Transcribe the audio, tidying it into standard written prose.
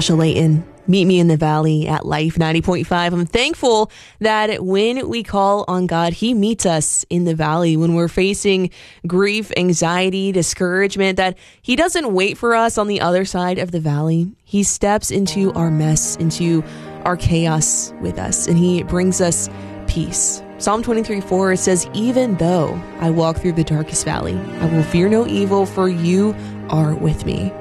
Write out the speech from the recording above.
Joshua Layton. Meet me in the valley at Life 90.5. I'm thankful that when we call on God, He meets us in the valley when we're facing grief, anxiety, discouragement, that He doesn't wait for us on the other side of the valley. He steps into our mess, into our chaos with us, and He brings us peace. Psalm 23:4 says, even though I walk through the darkest valley, I will fear no evil, for you are with me.